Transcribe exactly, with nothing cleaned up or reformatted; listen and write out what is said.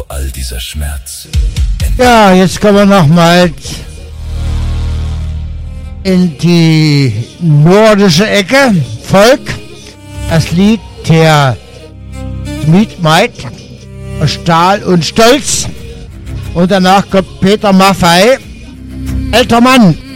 all dieser Schmerz. Ja, jetzt kommen wir nochmal in die nordische Ecke. Volk, das Lied der Mietmaid, Stahl und Stolz. Und danach kommt Peter Maffay, älter Mann.